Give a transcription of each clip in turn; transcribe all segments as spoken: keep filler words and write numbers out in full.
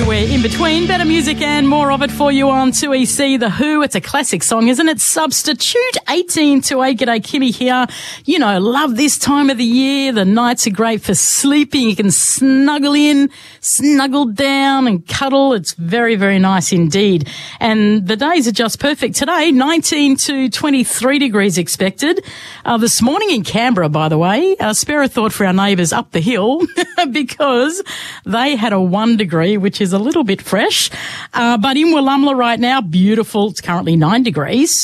everywhere in between. Better music and more of it for you on two E C. The Who, it's a classic song, isn't it? Substitute eighteen to eight. G'day, Kimmy here. You know, love this time of the year. The nights are great for sleeping. You can snuggle in, snuggle down and cuddle. It's very, very nice indeed. And the days are just perfect today. nineteen to twenty-three degrees expected. Uh, this morning in Canberra, by the way, uh, spare a thought for our neighbours up the hill because they had a one degree, which is a little bit fresh. Uh, but in Wollumla right now, beautiful. It's currently nine degrees.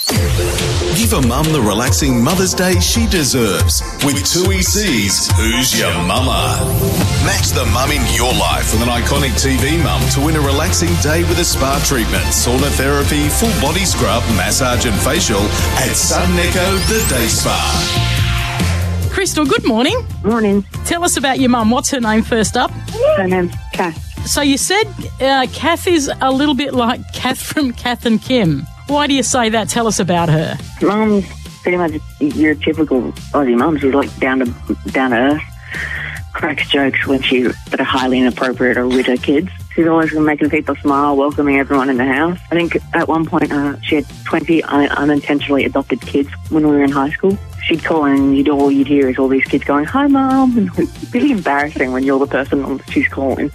Give a mum the relaxing Mother's Day she deserves with two E C's Who's Your Mama? Match the mum in your life with an iconic T V mum to win a relaxing day with a spa treatment, sauna therapy, full body scrub, massage and facial at Sudden Echo The Day Spa. Crystal, good morning. Morning. Tell us about your mum. What's her name first up? Her name's Kath. So you said uh, Kath is a little bit like Kath from Kath and Kim. Why do you say that? Tell us about her. Mum's pretty much your typical Aussie mum. She's like down to down to earth. Cracks jokes when she that are highly inappropriate or with her kids. She's always making people smile, welcoming everyone in the house. I think at one point uh, she had twenty un- unintentionally adopted kids when we were in high school. She'd call and you'd all you'd hear is all these kids going, "Hi, Mum," and it's really embarrassing when you're the person she's calling.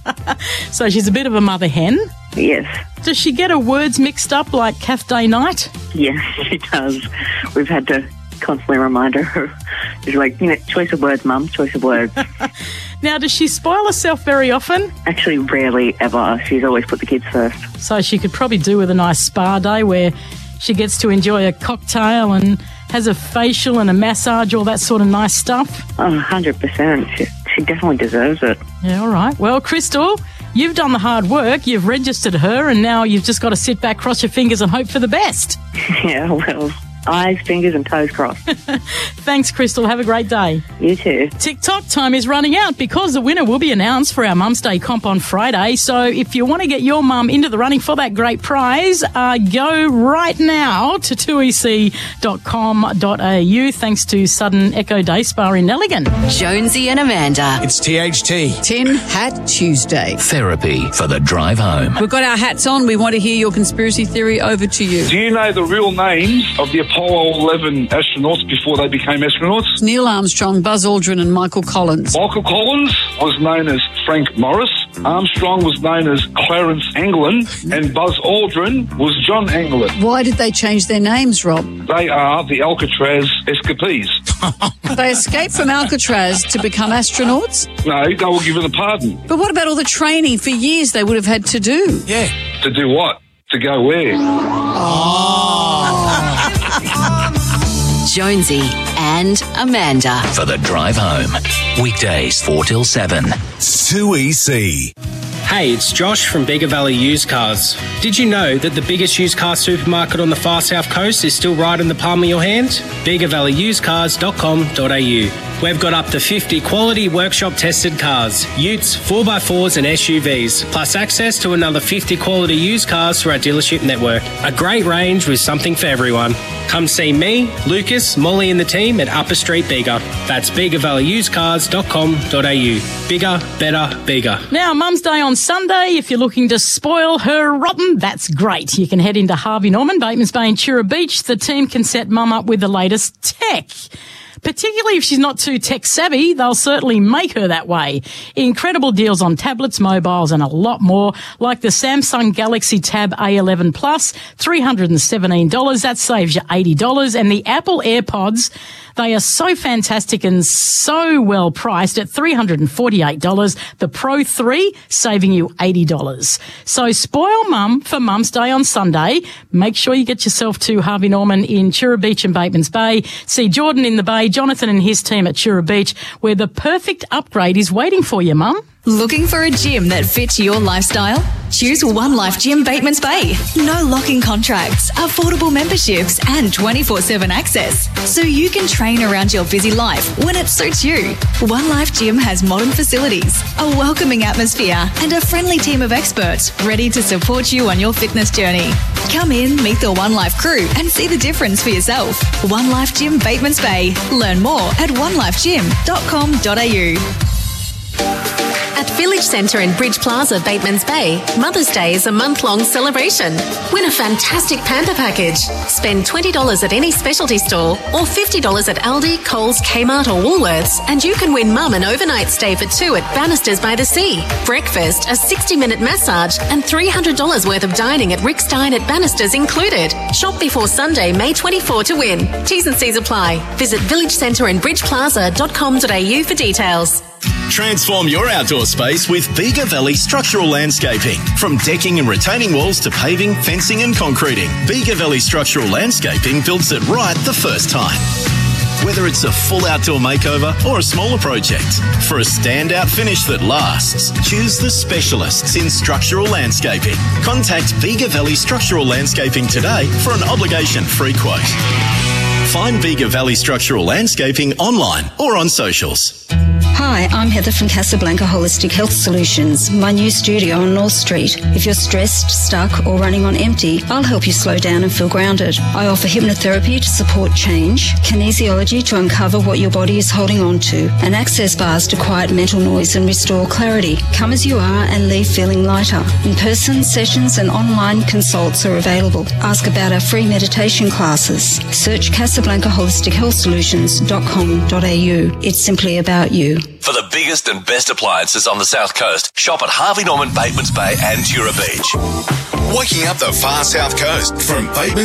So she's a bit of a mother hen. Yes. Does she get her words mixed up like Kath Day Night? Yes, she does. We've had to constantly remind her. She's like, you know, choice of words, Mum, choice of words. Now, does she spoil herself very often? Actually, rarely ever. She's always put the kids first. So she could probably do with a nice spa day where she gets to enjoy a cocktail and has a facial and a massage, all that sort of nice stuff. Oh, one hundred percent. She, she definitely deserves it. Yeah, all right. Well, Crystal, you've done the hard work. You've registered her and now you've just got to sit back, cross your fingers and hope for the best. Yeah, well, eyes, fingers and toes crossed. Thanks, Crystal. Have a great day. You too. TikTok time is running out because the winner will be announced for our Mum's Day comp on Friday. So if you want to get your mum into the running for that great prize, uh, go right now to two e c dot com dot a u thanks to Sudden Echo Day Spa in Nelligan. Jonesy and Amanda. It's T H T. Tin Hat Tuesday. Therapy for the drive home. We've got our hats on. We want to hear your conspiracy theory. Over to you. Do you know the real names of the Apollo eleven astronauts before they became astronauts? Neil Armstrong, Buzz Aldrin and Michael Collins. Michael Collins was known as Frank Morris. Armstrong was known as Clarence Anglin. And Buzz Aldrin was John Anglin. Why did they change their names, Rob? They are the Alcatraz escapees. They escaped from Alcatraz to become astronauts? No, they were given a pardon. But what about all the training for years they would have had to do? Yeah. To do what? To go where? Jonesy and Amanda. For the drive home. Weekdays four till seven. two E C. Hey, it's Josh from Bega Valley Used Cars. Did you know that the biggest used car supermarket on the far south coast is still right in the palm of your hand? bega valley used cars dot com dot a u. We've got up to fifty quality workshop tested cars, utes, four by fours and S U Vs, plus access to another fifty quality used cars through our dealership network. A great range with something for everyone. Come see me, Lucas, Molly and the team at Upper Street Bega. That's bega valley used cars dot com dot a u. Bigger, better, bigger. Now, Mum's Day on Sunday. If you're looking to spoil her rotten, that's great. You can head into Harvey Norman, Batemans Bay and Chura Beach. The team can set Mum up with the latest tech. Particularly if she's not too tech savvy, they'll certainly make her that way. Incredible deals on tablets, mobiles and a lot more, like the Samsung Galaxy Tab A eleven Plus, three hundred seventeen dollars. That saves you eighty dollars. And the Apple AirPods, they are so fantastic and so well priced at three hundred forty-eight dollars. The Pro three saving you eighty dollars. So spoil Mum for Mum's Day on Sunday. Make sure you get yourself to Harvey Norman in Chura Beach and Batemans Bay. See Jordan in the Bay, Jonathan and his team at Chura Beach, where the perfect upgrade is waiting for you, Mum. Looking for a gym that fits your lifestyle? Choose One Life Gym Batemans Bay. No locking contracts, affordable memberships and twenty-four seven access. So you can train around your busy life when it suits you. One Life Gym has modern facilities, a welcoming atmosphere and a friendly team of experts ready to support you on your fitness journey. Come in, meet the One Life crew and see the difference for yourself. One Life Gym Batemans Bay. Learn more at one life gym dot com dot a u. At Village Centre in Bridge Plaza, Batemans Bay, Mother's Day is a month-long celebration. Win a fantastic pamper package. Spend twenty dollars at any specialty store or fifty dollars at Aldi, Coles, Kmart or Woolworths and you can win Mum an overnight stay for two at Bannisters by the Sea. Breakfast, a sixty-minute massage and three hundred dollars worth of dining at Rick's Dine at Bannisters included. Shop before Sunday, May twenty-fourth to win. T's and C's apply. Visit village centre in bridge plaza dot com dot a u for details. Transform your outdoor space with Bega Valley Structural Landscaping. From decking and retaining walls to paving, fencing and concreting, Bega Valley Structural Landscaping builds it right the first time. Whether it's a full outdoor makeover or a smaller project, for a standout finish that lasts, choose the specialists in structural landscaping. Contact Bega Valley Structural Landscaping today for an obligation-free quote. Find Bega Valley Structural Landscaping online or on socials. Hi, I'm Heather from Casablanca Holistic Health Solutions, my new studio on North Street. If you're stressed, stuck or running on empty, I'll help you slow down and feel grounded. I offer hypnotherapy to support change, kinesiology to uncover what your body is holding on to, and access bars to quiet mental noise and restore clarity. Come as you are and leave feeling lighter. In-person sessions and online consults are available. Ask about our free meditation classes. Search casablanca holistic health solutions dot com dot a u. It's simply about you. For the biggest and best appliances on the South Coast, shop at Harvey Norman, Batemans Bay and Tura Beach. Waking up the far South Coast from Batemans